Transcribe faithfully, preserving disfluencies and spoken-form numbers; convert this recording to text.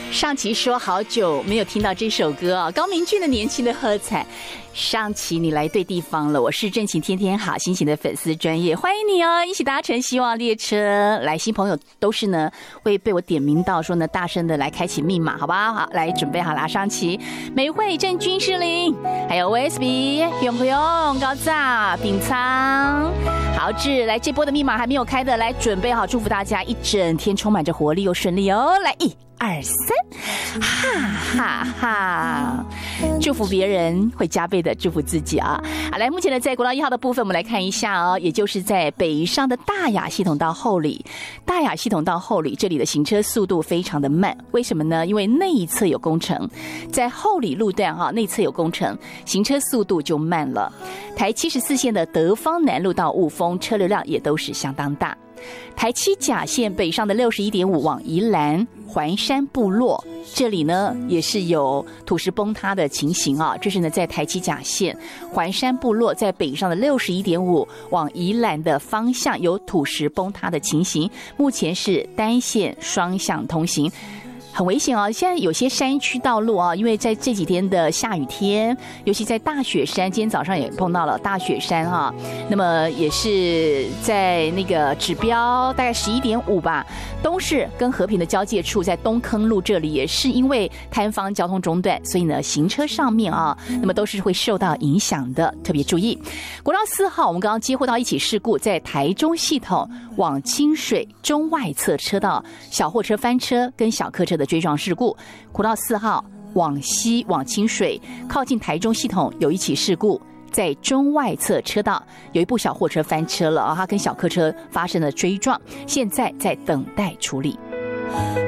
上期说好久没有听到这首歌啊，高明俊的《年轻的喝彩》。上期你来对地方了，我是正晴天天好心情的粉丝专业，欢迎你哦，一起搭乘希望列车。来，新朋友都是呢会被我点名到，说呢大声的来开启密码，好吧？好，来准备好啦，上期美惠郑君士林，还有 O S B 用不用高炸品仓豪志，来这波的密码还没有开的，来准备好，祝福大家一整天充满着活力又顺利哦。来一二三，哈哈哈！祝福别人会加倍的祝福自己啊！好，来，目前呢，在国道一号的部分，我们来看一下哦，也就是在北上的大雅系统到后里，大雅系统到后里，这里的行车速度非常的慢，为什么呢？因为内一侧有工程，在后里路段哈，内侧有工程，行车速度就慢了。台七十四线的德芳南路到雾峰，车流量也都是相当大。台七甲线北上的 六十一点五 往宜兰环山部落，这里呢也是有土石崩塌的情形啊。这是呢在台七甲线环山部落，在北上的 六十一点五 往宜兰的方向有土石崩塌的情形，目前是单线双向通行。很危险哦！现在有些山区道路啊，因为在这几天的下雨天，尤其在大雪山，今天早上也碰到了大雪山哈、啊。那么也是在那个指标大概十一点五吧，东势跟和平的交界处，在东坑路这里也是因为摊方交通中断，所以呢行车上面啊，那么都是会受到影响的，特别注意。国道四号，我们刚刚接获到一起事故，在台中系统往清水中外侧车道，小货车翻车跟小客车的追撞事故。国道四号往西往清水靠近台中系统有一起事故，在中外侧车道有一部小货车翻车了啊，它跟小客车发生了追撞，现在在等待处理。